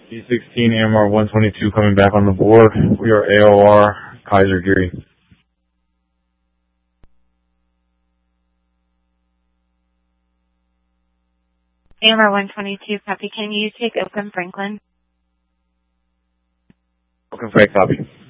D16 AMR 122 coming back on the board. We are AOR Kaiser Geary. AMR 122, copy. Can you take Oakland Franklin? Oakland Frank, copy.